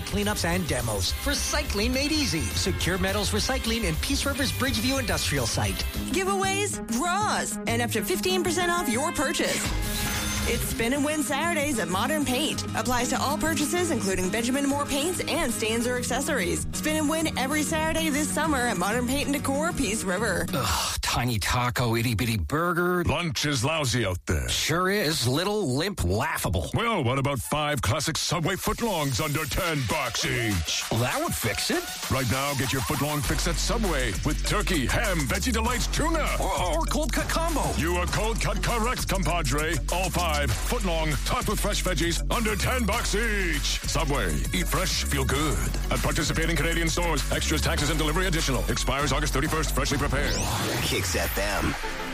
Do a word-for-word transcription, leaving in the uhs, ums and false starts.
cleanups and demos. Recycling made easy. Secure Metals Recycling in Peace River's Bridgeview Industrial Site. Giveaways, draws, and up to fifteen percent off your purchase. It's Spin and Win Saturdays at Modern Paint. Applies to all purchases, including Benjamin Moore paints and stains or accessories. Spin and win every Saturday this summer at Modern Paint and Decor, Peace River. Ugh, tiny taco, itty-bitty burger. Lunch is lousy out there. Sure is. Little, limp, laughable. Well, what about five classic Subway footlongs under ten bucks each? Well, that would fix it. Right now, get your footlong fix at Subway with turkey, ham, veggie delights, tuna. Or, or cold cut combo. You are cold cut correct, compadre. All five footlong, topped with fresh veggies, under ten bucks each. Subway. Eat fresh, feel good. At participating Canadian stores, extras, taxes, and delivery additional. Expires August thirty-first. Freshly prepared. Kicks F M.